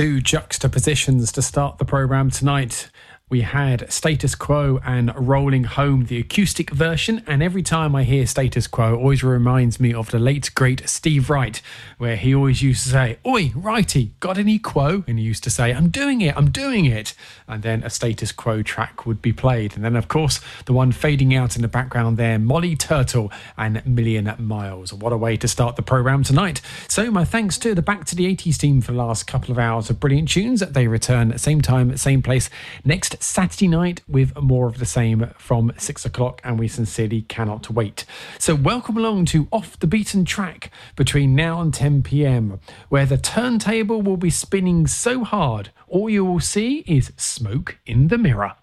Two juxtapositions to start the programme tonight. We had Status Quo and Rolling Home, the acoustic version. And every time I hear Status Quo, it always reminds me of the late, great Steve Wright, where he always used to say, "Oi, righty, got any quo?" And he used to say, I'm doing it. And then a Status Quo track would be played. And then, of course, the one fading out in the background there, Molly Turtle and Million Miles. What a way to start the programme tonight. So my thanks to the Back to the 80s team for the last couple of hours of brilliant tunes. They return same time, same place next Saturday night with more of the same from 6 o'clock, and we sincerely cannot wait. So welcome along to Off the Beaten Track between now and 10 p.m, where the turntable will be spinning so hard all you will see is smoke in the mirror.